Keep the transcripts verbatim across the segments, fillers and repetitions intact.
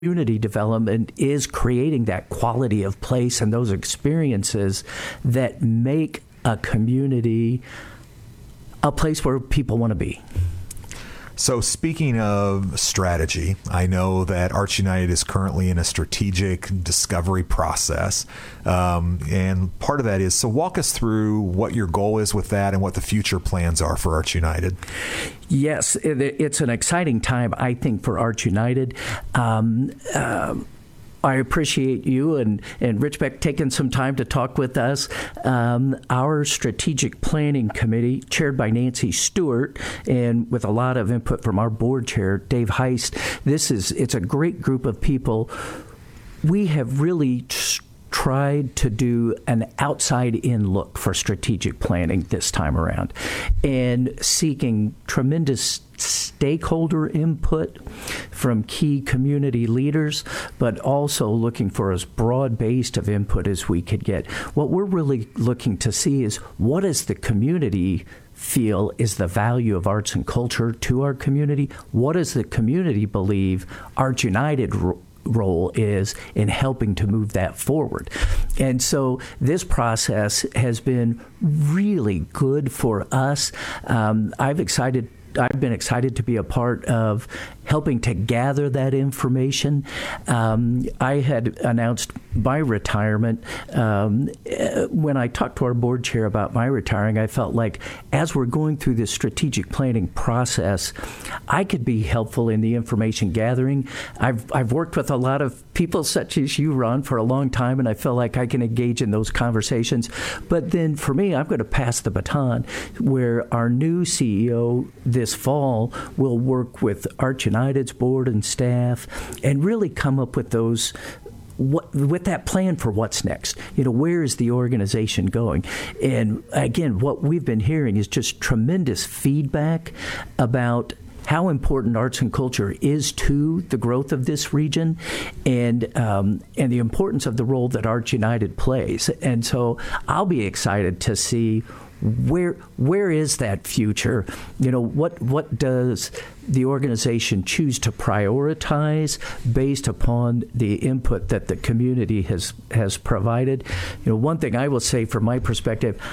community development is creating that quality of place and those experiences that make a community a place where people want to be. So speaking of strategy, I know that Arts United is currently in a strategic discovery process. Um, and part of that is, so walk us through what your goal is with that and what the future plans are for Arts United. Yes, it, it's an exciting time, I think, for Arts United. Um, um, I appreciate you and, and Rich Beck taking some time to talk with us. Um, our strategic planning committee, chaired by Nancy Stewart, and with a lot of input from our board chair, Dave Heist, this is it's a great group of people. We have really t- tried to do an outside-in look for strategic planning this time around, and seeking tremendous stakeholder input from key community leaders, but also looking for as broad-based of input as we could get. What we're really looking to see is, what does the community feel is the value of arts and culture to our community? What does the community believe Arts United r- role is in helping to move that forward? And so this process has been really good for us. Um, I've excited I've been excited to be a part of helping to gather that information. Um, I had announced my retirement. Um, when I talked to our board chair about my retiring, I felt like as we're going through this strategic planning process, I could be helpful in the information gathering. I've I've worked with a lot of people such as you, Ron, for a long time, and I feel like I can engage in those conversations. But then for me, I'm going to pass the baton, where our new C E O this fall will work with Arts United's board and staff and really come up with those What, with that plan for what's next. You know, where is the organization going? And again, what we've been hearing is just tremendous feedback about how important arts and culture is to the growth of this region, and um, and the importance of the role that Arts United plays. And so I'll be excited to see where where is that future? You know, what what does the organization choose to prioritize based upon the input that the community has has provided? You know, one thing I will say from my perspective,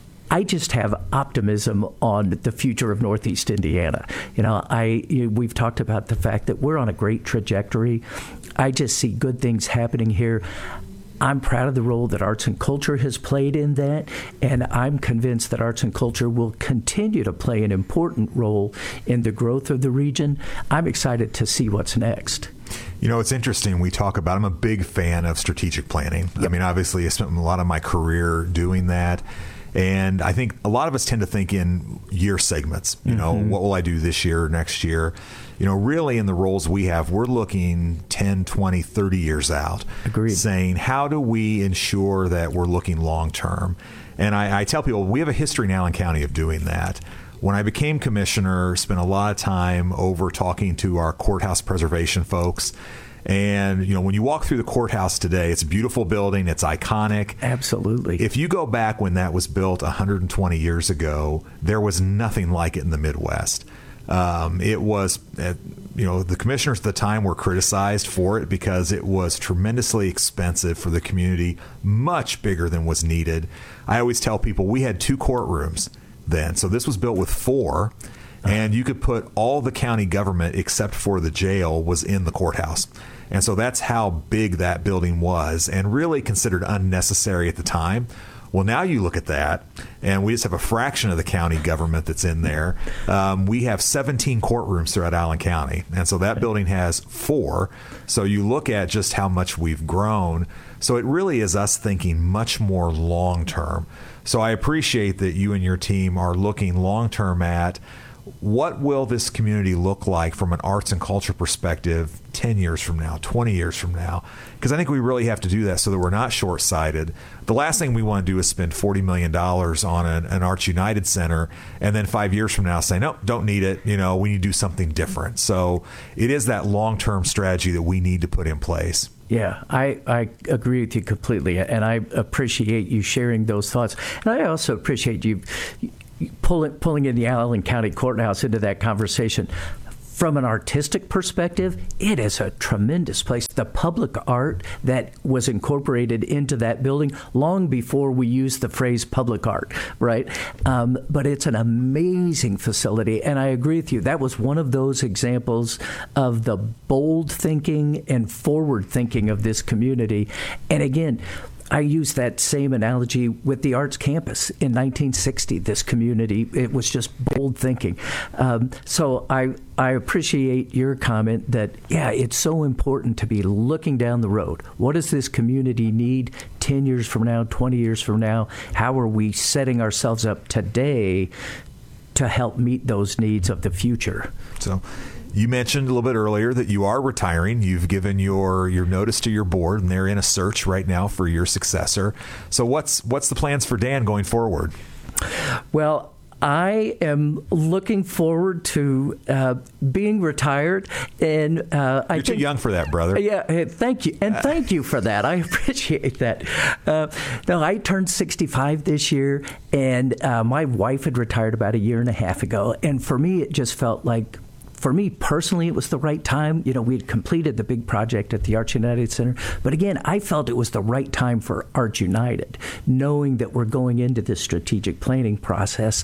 I just have optimism on the future of Northeast Indiana. You know, I you, we've talked about the fact that we're on a great trajectory. I just see good things happening here. I'm proud of the role that arts and culture has played in that, and I'm convinced that arts and culture will continue to play an important role in the growth of the region. I'm excited to see what's next. You know, it's interesting. We talk about, I'm a big fan of strategic planning. Yep. I mean, obviously, I spent a lot of my career doing that. And I think a lot of us tend to think in year segments. You know, mm-hmm. What will I do this year, next year? You know, really in the roles we have, we're looking ten, twenty, thirty years out. Agreed. Saying, how do we ensure that we're looking long term? And I, I tell people, we have a history in Allen County of doing that. When I became commissioner, spent a lot of time over talking to our courthouse preservation folks. And, you know, when you walk through the courthouse today, it's a beautiful building. It's iconic. Absolutely. If you go back when that was built one hundred twenty years ago, there was nothing like it in the Midwest. Um, it was, uh, you know, the commissioners at the time were criticized for it because it was tremendously expensive for the community, much bigger than was needed. I always tell people we had two courtrooms then. So this was built with four. And you could put all the county government except for the jail was in the courthouse. And so that's how big that building was, and really considered unnecessary at the time. Well, now you look at that, and we just have a fraction of the county government that's in there. Um, we have seventeen courtrooms throughout Allen County, and so that building has four. So you look at just how much we've grown. So it really is us thinking much more long-term. So I appreciate that you and your team are looking long-term at what will this community look like from an arts and culture perspective ten years from now, twenty years from now? Because I think we really have to do that so that we're not short-sighted. The last thing we want to do is spend forty million dollars on an, an Arts United Center and then five years from now say, no, don't need it. You know, we need to do something different. So it is that long-term strategy that we need to put in place. Yeah, I, I agree with you completely, and I appreciate you sharing those thoughts. And I also appreciate you pulling pulling in the Allen County Courthouse into that conversation. from an artistic perspective, it is a tremendous place. The public art that was incorporated into that building long before we used the phrase public art, right? Um, but it's an amazing facility, and I agree with you. That was one of those examples of the bold thinking and forward thinking of this community. And again, I use that same analogy with the Arts Campus in nineteen sixty. This community, it was just bold thinking. Um, so I I appreciate your comment that, yeah, it's so important to be looking down the road. What does this community need ten years from now, twenty years from now? How are we setting ourselves up today to help meet those needs of the future? So you mentioned a little bit earlier that you are retiring. You've given your, your notice to your board, and they're in a search right now for your successor. So what's what's the plans for Dan going forward? Well, I am looking forward to uh, being retired, and uh, I You're think, too young for that, brother. Yeah, hey, thank you, and thank you for that. I appreciate that. Uh, no, I turned sixty-five this year, and uh, my wife had retired about a year and a half ago, and for me, it just felt like. For me personally, it was the right time. You know, we had completed the big project at the Arts United Center. But again, I felt it was the right time for Arts United, knowing that we're going into this strategic planning process.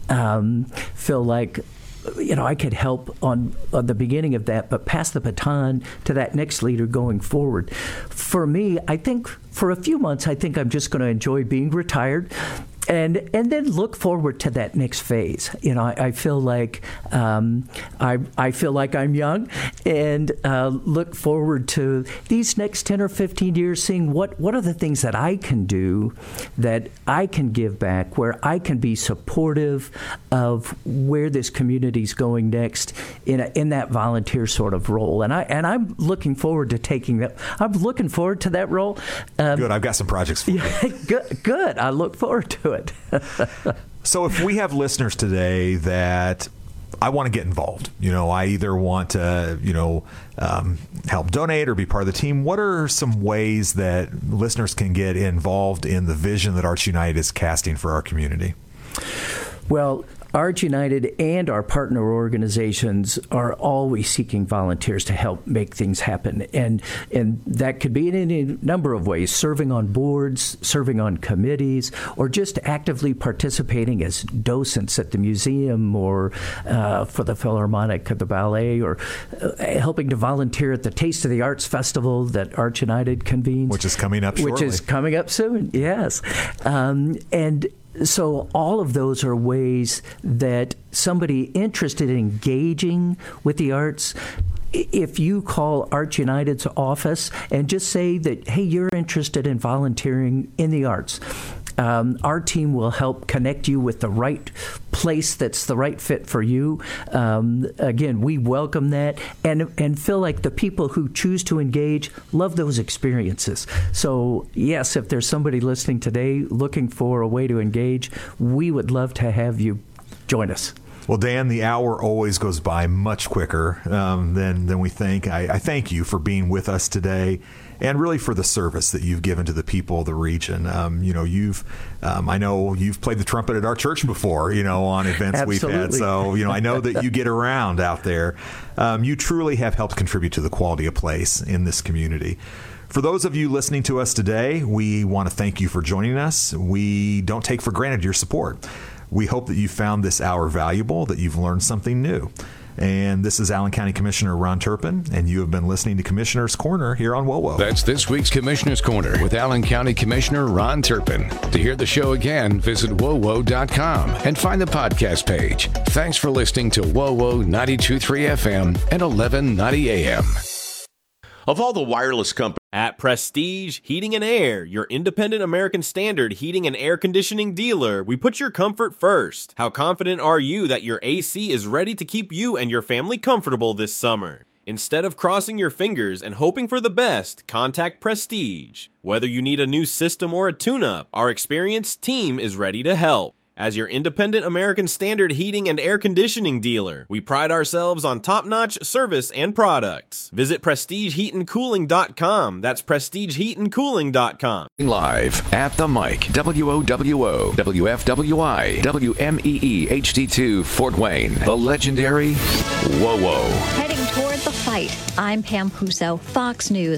Um, feel like, you know, I could help on, on the beginning of that, but pass the baton to that next leader going forward. For me, I think for a few months, I think I'm just going to enjoy being retired. And and then look forward to that next phase. You know, I, I feel like um, I I feel like I'm young, and uh, look forward to these next ten or fifteen years, seeing what, what are the things that I can do, that I can give back, where I can be supportive of where this community's going next in a, in that volunteer sort of role. And I and I'm looking forward to taking that. I'm looking forward to that role. Um, Good. I've got some projects for you. Yeah, good. Good. I look forward to it. So if we have listeners today that I want to get involved, you know, I either want to, you know, um, help donate or be part of the team, what are some ways that listeners can get involved in the vision that Arts United is casting for our community? Well, Arts United and our partner organizations are always seeking volunteers to help make things happen. And and that could be in any number of ways, serving on boards, serving on committees, or just actively participating as docents at the museum or uh, for the Philharmonic or the ballet, or uh, helping to volunteer at the Taste of the Arts Festival that Arts United convenes. Which is coming up shortly. Which is coming up soon, yes. Um, and So all of those are ways that somebody interested in engaging with the arts, if you call Arts United's office and just say that, hey, you're interested in volunteering in the arts, um, our team will help connect you with the right place that's the right fit for you. Um, again, we welcome that and and feel like the people who choose to engage love those experiences. So, yes, if there's somebody listening today looking for a way to engage, we would love to have you join us. Well, Dan, the hour always goes by much quicker um, than, than we think. I, I thank you for being with us today and really for the service that you've given to the people of the region. Um, you know, you've, um, I know you've played the trumpet at our church before, you know, on events we've had. So, you know, I know that you get around out there. Um, you truly have helped contribute to the quality of place in this community. For those of you listening to us today, we want to thank you for joining us. We don't take for granted your support. We hope that you found this hour valuable, that you've learned something new. And this is Allen County Commissioner Ron Turpin, and you have been listening to Commissioner's Corner here on WOWO. That's this week's Commissioner's Corner with Allen County Commissioner Ron Turpin. To hear the show again, visit W O W O dot com and find the podcast page. Thanks for listening to WOWO ninety-two point three F M and eleven ninety A M. Of all the wireless companies at Prestige Heating and Air, your independent American Standard heating and air conditioning dealer, we put your comfort first. How confident are you that your A C is ready to keep you and your family comfortable this summer? Instead of crossing your fingers and hoping for the best, contact Prestige. Whether you need a new system or a tune-up, our experienced team is ready to help. as your independent American Standard heating and air conditioning dealer. We pride ourselves on top-notch service and products. Visit prestige heat and cooling dot com. That's prestige heat and cooling dot com. Live at the mic, W O W O, W F W I, W M E E H D two, Fort Wayne, the legendary Whoa Whoa. Heading toward the fight, I'm Pam Puso, Fox News.